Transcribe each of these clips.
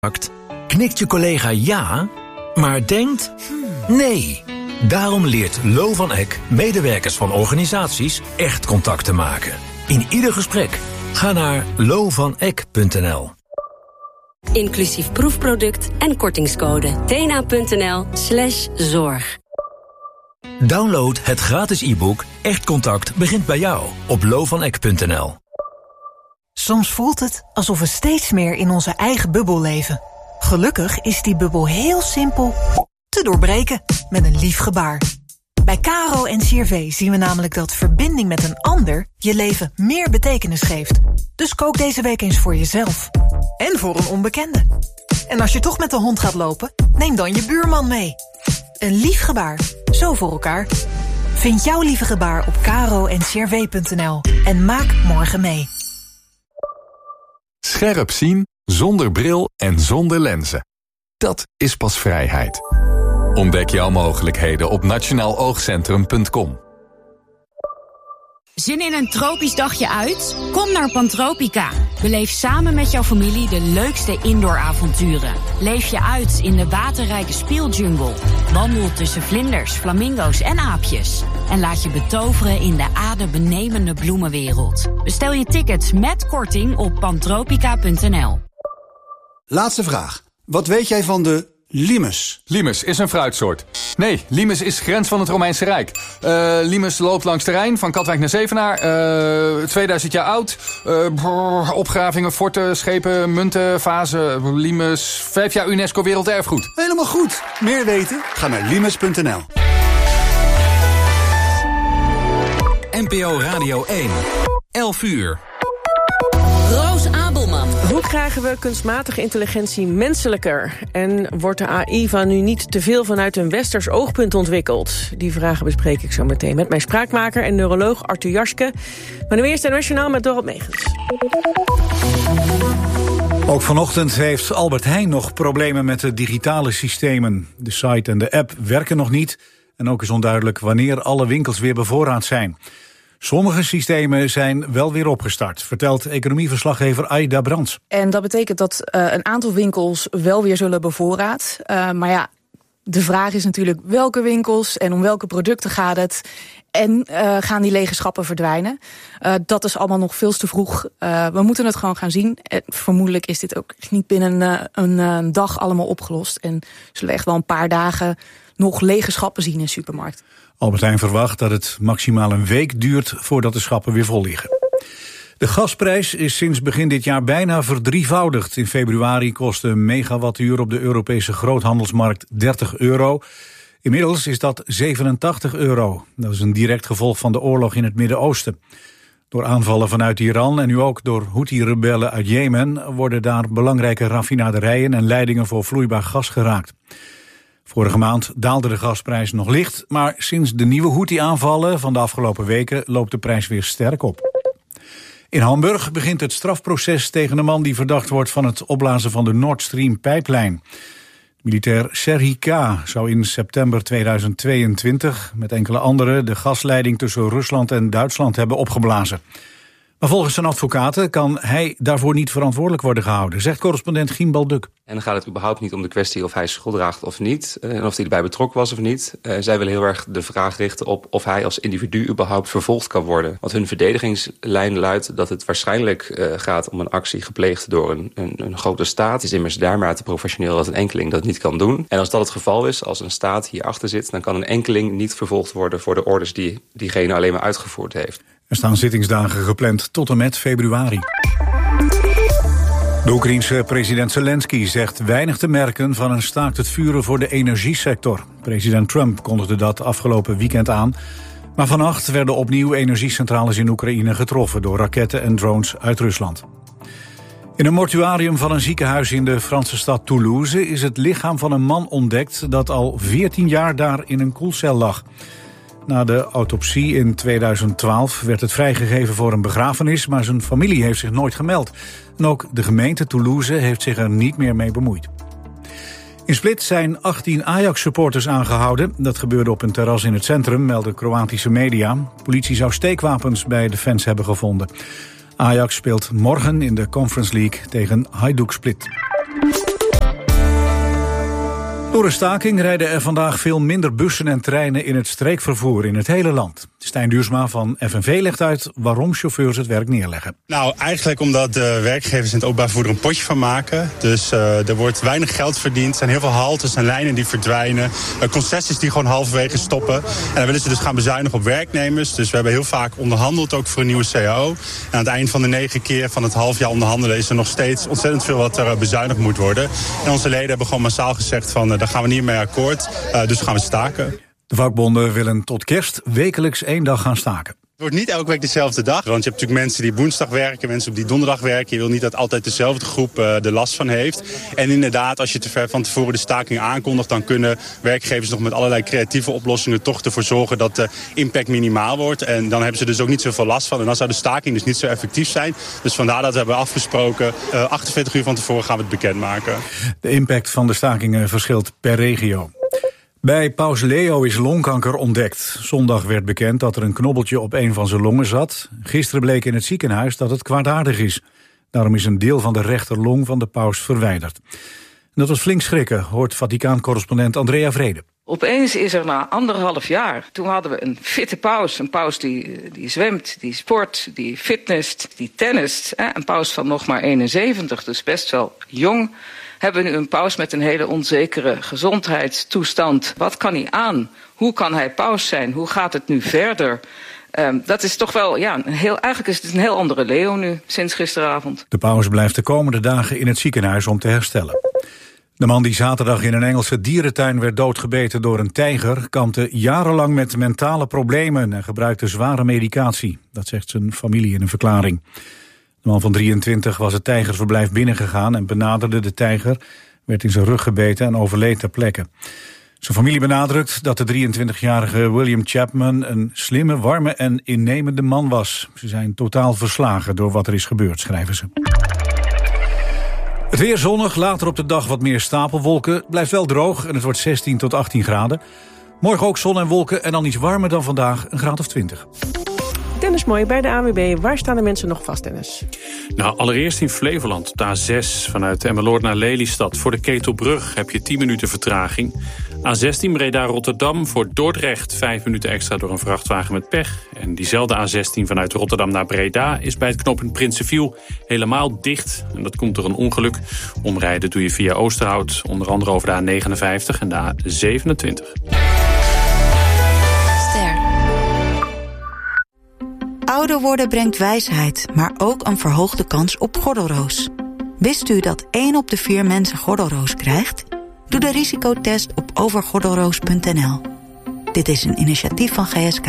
Knikt je collega ja, maar denkt nee. Daarom leert Lo van Eck medewerkers van organisaties echt contact te maken. In ieder gesprek. Ga naar lovaneck.nl. Inclusief proefproduct en kortingscode. tena.nl/zorg. Download het gratis e-book Echt Contact begint bij jou op lovaneck.nl. Soms voelt het alsof we steeds meer in onze eigen bubbel leven. Gelukkig is die bubbel heel simpel te doorbreken met een lief gebaar. Bij Caro en CRV zien we namelijk dat verbinding met een ander je leven meer betekenis geeft. Dus kook deze week eens voor jezelf. En voor een onbekende. En als je toch met de hond gaat lopen, neem dan je buurman mee. Een lief gebaar, zo voor elkaar. Vind jouw lieve gebaar op caro-en-crv.nl en maak morgen mee. Scherp zien, zonder bril en zonder lenzen. Dat is pas vrijheid. Ontdek jouw mogelijkheden op nationaaloogcentrum.com. Zin in een tropisch dagje uit? Kom naar Pantropica. Beleef samen met jouw familie de leukste indooravonturen. Leef je uit in de waterrijke speeljungle. Wandel tussen vlinders, flamingo's en aapjes. En laat je betoveren in de adembenemende bloemenwereld. Bestel je tickets met korting op pantropica.nl. Laatste vraag. Wat weet jij van de limes? Limes is een fruitsoort. Nee, limes is grens van het Romeinse Rijk. Limes loopt langs de Rijn, van Katwijk naar Zevenaar. 2000 jaar oud. Opgravingen, forten, schepen, munten, vazen. Limes, 5 jaar UNESCO Werelderfgoed. Helemaal goed. Meer weten? Ga naar limes.nl. NPO Radio 1. 11 uur. Roos Abelman. Hoe krijgen we kunstmatige intelligentie menselijker? En wordt de AI van nu niet te veel vanuit een westers oogpunt ontwikkeld? Die vragen bespreek ik zo meteen met mijn spraakmaker en neuroloog Arthur Jaschke. Maar nu eerst internationaal met Dorot Megens. Ook vanochtend heeft Albert Heijn nog problemen met de digitale systemen. De site en de app werken nog niet. En ook is onduidelijk wanneer alle winkels weer bevoorraad zijn. Sommige systemen zijn wel weer opgestart, vertelt economieverslaggever Aida Brands. En dat betekent dat een aantal winkels wel weer zullen bevoorraad. Maar ja, de vraag is natuurlijk welke winkels en om welke producten gaat het. En gaan die lege schappen verdwijnen? Dat is allemaal nog veel te vroeg. We moeten het gewoon gaan zien. En vermoedelijk is dit ook niet binnen een dag allemaal opgelost. En zullen we echt wel een paar dagen nog lege schappen zien in de supermarkt. Albert Heijn verwacht dat het maximaal een week duurt voordat de schappen weer vol liggen. De gasprijs is sinds begin dit jaar bijna verdrievoudigd. In februari kostte een megawattuur op de Europese groothandelsmarkt €30. Inmiddels is dat €87. Dat is een direct gevolg van de oorlog in het Midden-Oosten. Door aanvallen vanuit Iran en nu ook door Houthi-rebellen uit Jemen worden daar belangrijke raffinaderijen en leidingen voor vloeibaar gas geraakt. Vorige maand daalde de gasprijs nog licht, maar sinds de nieuwe Houthi-aanvallen van de afgelopen weken loopt de prijs weer sterk op. In Hamburg begint het strafproces tegen een man die verdacht wordt van het opblazen van de Nord Stream-pijplijn. Militair Serhii K. zou in september 2022 met enkele anderen de gasleiding tussen Rusland en Duitsland hebben opgeblazen. Maar volgens zijn advocaten kan hij daarvoor niet verantwoordelijk worden gehouden, zegt correspondent Giem Balduk. En dan gaat het überhaupt niet om de kwestie of hij schuld draagt of niet. En of hij erbij betrokken was of niet. Zij willen heel erg de vraag richten op of hij als individu überhaupt vervolgd kan worden. Want hun verdedigingslijn luidt dat het waarschijnlijk gaat om een actie gepleegd door een grote staat. Het is immers dermate professioneel dat een enkeling dat niet kan doen. En als dat het geval is, als een staat hierachter zit, dan kan een enkeling niet vervolgd worden voor de orders die diegene alleen maar uitgevoerd heeft. Er staan zittingsdagen gepland tot en met februari. De Oekraïense president Zelensky zegt weinig te merken van een staakt het vuren voor de energiesector. President Trump kondigde dat afgelopen weekend aan. Maar vannacht werden opnieuw energiecentrales in Oekraïne getroffen door raketten en drones uit Rusland. In een mortuarium van een ziekenhuis in de Franse stad Toulouse is het lichaam van een man ontdekt dat al 14 jaar daar in een koelcel lag. Na de autopsie in 2012 werd het vrijgegeven voor een begrafenis, maar zijn familie heeft zich nooit gemeld. En ook de gemeente Toulouse heeft zich er niet meer mee bemoeid. In Split zijn 18 Ajax-supporters aangehouden. Dat gebeurde op een terras in het centrum, melden Kroatische media. De politie zou steekwapens bij de fans hebben gevonden. Ajax speelt morgen in de Conference League tegen Hajduk Split. Door een staking rijden er vandaag veel minder bussen en treinen in het streekvervoer in het hele land. Stijn Duursma van FNV legt uit waarom chauffeurs het werk neerleggen. Nou, eigenlijk omdat de werkgevers in het openbaar vervoer een potje van maken. Dus er wordt weinig geld verdiend. Er zijn heel veel haltes en lijnen die verdwijnen. Concessies die gewoon halverwege stoppen. En dan willen ze dus gaan bezuinigen op werknemers. Dus we hebben heel vaak onderhandeld ook voor een nieuwe CAO. En aan het eind van de 9 keer van het half jaar onderhandelen is er nog steeds ontzettend veel wat er bezuinigd moet worden. En onze leden hebben gewoon massaal gezegd van daar gaan we niet mee akkoord. Dus gaan we staken. De vakbonden willen tot kerst wekelijks 1 dag gaan staken. Het wordt niet elke week dezelfde dag. Want je hebt natuurlijk mensen die woensdag werken, mensen op die donderdag werken. Je wil niet dat altijd dezelfde groep er last van heeft. En inderdaad, als je te ver van tevoren de staking aankondigt, dan kunnen werkgevers nog met allerlei creatieve oplossingen toch ervoor zorgen dat de impact minimaal wordt. En dan hebben ze dus ook niet zoveel last van. En dan zou de staking dus niet zo effectief zijn. Dus vandaar dat we hebben afgesproken, 48 uur van tevoren gaan we het bekendmaken. De impact van de stakingen verschilt per regio. Bij Paus Leo is longkanker ontdekt. Zondag werd bekend dat er een knobbeltje op een van zijn longen zat. Gisteren bleek in het ziekenhuis dat het kwaadaardig is. Daarom is een deel van de rechterlong van de paus verwijderd. Dat was flink schrikken, hoort Vaticaan-correspondent Andrea Vrede. Opeens is er na 1,5 jaar, toen hadden we een fitte paus. Een paus die zwemt, die sport, die fitness, die tennist. Een paus van nog maar 71, dus best wel jong. Hebben we nu een paus met een hele onzekere gezondheidstoestand. Wat kan hij aan? Hoe kan hij paus zijn? Hoe gaat het nu verder? Dat is toch wel, eigenlijk is het een heel andere Leo nu, sinds gisteravond. De paus blijft de komende dagen in het ziekenhuis om te herstellen. De man die zaterdag in een Engelse dierentuin werd doodgebeten door een tijger kampte jarenlang met mentale problemen en gebruikte zware medicatie. Dat zegt zijn familie in een verklaring. De man van 23 was het tijgerverblijf binnengegaan en benaderde de tijger, werd in zijn rug gebeten en overleed ter plekke. Zijn familie benadrukt dat de 23-jarige William Chapman een slimme, warme en innemende man was. Ze zijn totaal verslagen door wat er is gebeurd, schrijven ze. Het weer zonnig, later op de dag wat meer stapelwolken. Het blijft wel droog en het wordt 16 tot 18 graden. Morgen ook zon en wolken en dan iets warmer dan vandaag, een graad of 20. Dennis Mooi bij de ANWB. Waar staan de mensen nog vast, Dennis? Nou, allereerst in Flevoland, de A6 vanuit Emmeloord naar Lelystad. Voor de Ketelbrug heb je 10 minuten vertraging. A16 Breda-Rotterdam voor Dordrecht 5 minuten extra door een vrachtwagen met pech. En diezelfde A16 vanuit Rotterdam naar Breda is bij het knooppunt Prinsenviel helemaal dicht. En dat komt door een ongeluk. Omrijden doe je via Oosterhout, onder andere over de A59 en de A27. Ouder worden brengt wijsheid, maar ook een verhoogde kans op gordelroos. Wist u dat 1 op de 4 mensen gordelroos krijgt? Doe de risicotest op overgordelroos.nl. Dit is een initiatief van GSK.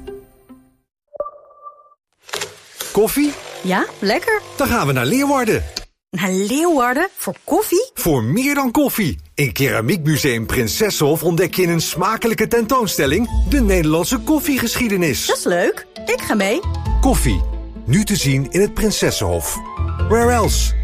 Koffie? Ja, lekker. Dan gaan we naar Leeuwarden. Naar Leeuwarden? Voor koffie? Voor meer dan koffie. In Keramiekmuseum Prinsessenhof ontdek je in een smakelijke tentoonstelling de Nederlandse koffiegeschiedenis. Dat is leuk. Ik ga mee. Koffie. Nu te zien in het Prinsessenhof. Where else?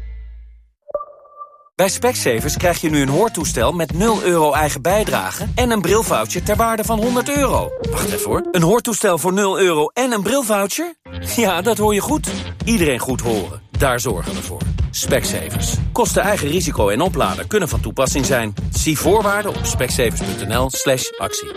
Bij Specsavers krijg je nu een hoortoestel met €0 eigen bijdrage en een brilvoucher ter waarde van €100. Wacht even hoor. Een hoortoestel voor €0 en een brilvoucher? Ja, dat hoor je goed. Iedereen goed horen. Daar zorgen we voor. Specsavers. Kosten eigen risico en opladen kunnen van toepassing zijn. Zie voorwaarden op specsavers.nl/actie.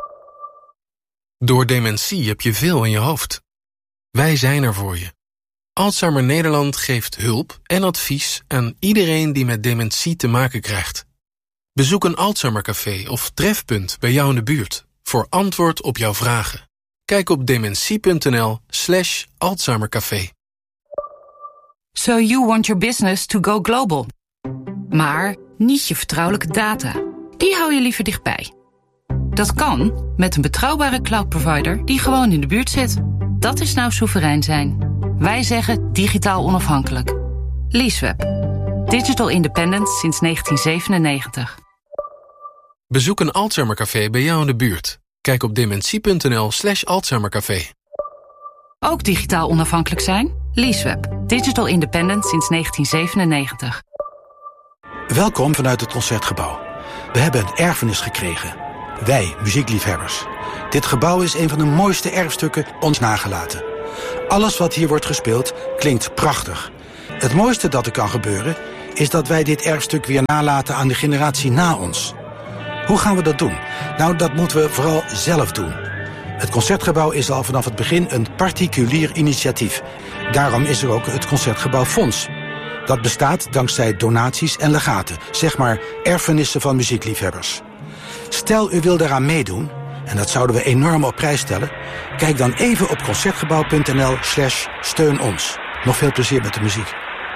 Door dementie heb je veel in je hoofd. Wij zijn er voor je. Alzheimer Nederland geeft hulp en advies aan iedereen die met dementie te maken krijgt. Bezoek een Alzheimercafé of trefpunt bij jou in de buurt voor antwoord op jouw vragen. Kijk op dementie.nl/Alzheimercafé. So you want your business to go global. Maar niet je vertrouwelijke data. Die hou je liever dichtbij. Dat kan met een betrouwbare cloud provider die gewoon in de buurt zit. Dat is nou soeverein zijn. Wij zeggen digitaal onafhankelijk. Leaseweb. Digital independent sinds 1997. Bezoek een Alzheimercafé bij jou in de buurt. Kijk op dementie.nl/Alzheimercafé. Ook digitaal onafhankelijk zijn? Leaseweb. Digital independent sinds 1997. Welkom vanuit het Concertgebouw. We hebben een erfenis gekregen. Wij, muziekliefhebbers. Dit gebouw is een van de mooiste erfstukken ons nagelaten. Alles wat hier wordt gespeeld klinkt prachtig. Het mooiste dat er kan gebeuren is dat wij dit erfstuk weer nalaten aan de generatie na ons. Hoe gaan we dat doen? Nou, dat moeten we vooral zelf doen. Het Concertgebouw is al vanaf het begin een particulier initiatief. Daarom is er ook het Concertgebouwfonds. Dat bestaat dankzij donaties en legaten, zeg maar erfenissen van muziekliefhebbers. Stel u wil daaraan meedoen, en dat zouden we enorm op prijs stellen, kijk dan even op concertgebouw.nl/steun ons. Nog veel plezier met de muziek.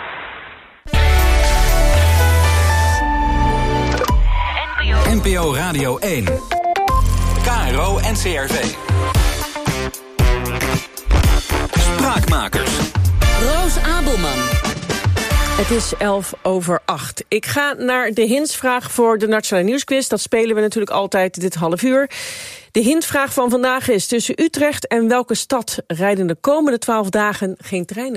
NPO Radio 1. KRO NCRV. Spraakmakers. Roos Abelman. Het is 7:11. Ik ga naar de hintsvraag voor de Nationale Nieuwsquiz. Dat spelen we natuurlijk altijd dit half uur. De hintvraag van vandaag is: tussen Utrecht en welke stad rijden de komende 12 dagen geen treinen?